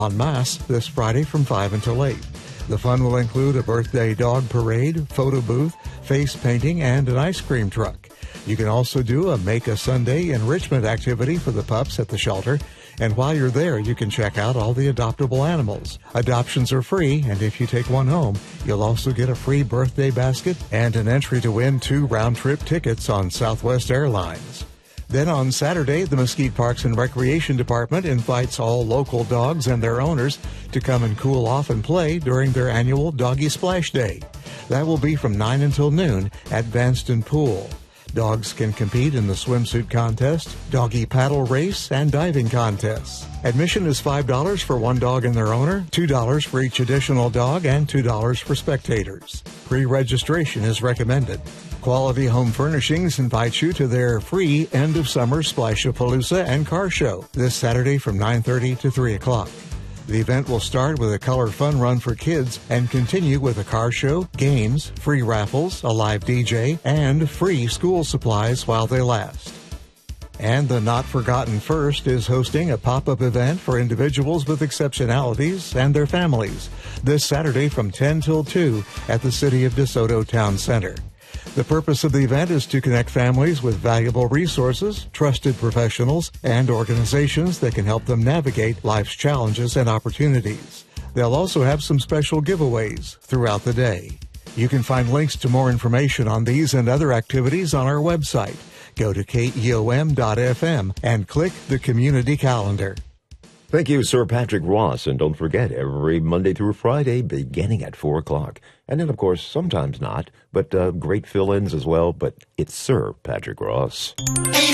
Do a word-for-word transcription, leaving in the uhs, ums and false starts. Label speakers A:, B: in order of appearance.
A: en masse this Friday from five until eight. The fun will include a birthday dog parade, photo booth, face painting, and an ice cream truck. You can also do a Make a Sunday enrichment activity for the pups at the shelter. And while you're there, you can check out all the adoptable animals. Adoptions are free, and if you take one home, you'll also get a free birthday basket and an entry to win two round-trip tickets on Southwest Airlines. Then on Saturday, the Mesquite Parks and Recreation Department invites all local dogs and their owners to come and cool off and play during their annual Doggy Splash Day. That will be from nine until noon at Vanston Pool. Dogs can compete in the swimsuit contest, doggy paddle race, and diving contests. Admission is five dollars for one dog and their owner, two dollars for each additional dog, and two dollars for spectators. Pre-registration is recommended. Quality Home Furnishings invites you to their free end-of-summer Splashapalooza and car show this Saturday from nine thirty to three o'clock. The event will start with a color fun run for kids and continue with a car show, games, free raffles, a live D J, and free school supplies while they last. And the Not Forgotten First is hosting a pop-up event for individuals with exceptionalities and their families this Saturday from ten till two at the City of DeSoto Town Center. The purpose of the event is to connect families with valuable resources, trusted professionals, and organizations that can help them navigate life's challenges and opportunities. They'll also have some special giveaways throughout the day. You can find links to more information on these and other activities on our website. Go to K E O M dot F M and click the Community Calendar.
B: Thank you, Sir Patrick Ross. And don't forget, every Monday through Friday, beginning at four o'clock. And then, of course, sometimes not, but uh, great fill-ins as well. But it's Sir Patrick Ross.